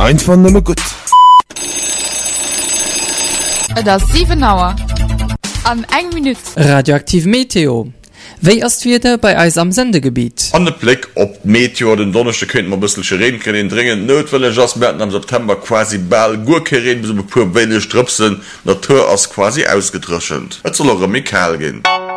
einfach nimmer gut. Das 7 Uhr. An 1 Minute. Radioaktiv Meteo. Wéi ass wieder bei Eis am Sendegebiet? An den Blick op Meteor den Donnerchte kënnt man bisselche reden können dringend notwelle just Märten am September quasi ball Gurkereden bis pur welle Stripsen Natur ass quasi ausgedrschend. Et soll Michael gehen.